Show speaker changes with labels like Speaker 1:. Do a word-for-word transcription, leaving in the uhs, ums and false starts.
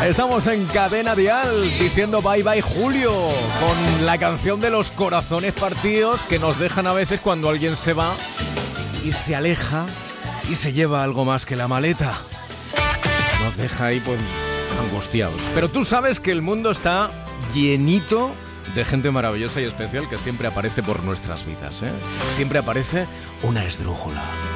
Speaker 1: Estamos en Cadena Dial diciendo bye bye Julio con la canción de los corazones partidos que nos dejan a veces cuando alguien se va y se aleja y se lleva algo más que la maleta. Nos deja ahí pues angustiados. Pero tú sabes que el mundo está llenito de gente maravillosa y especial que siempre aparece por nuestras vidas, ¿eh? Siempre aparece una esdrújula.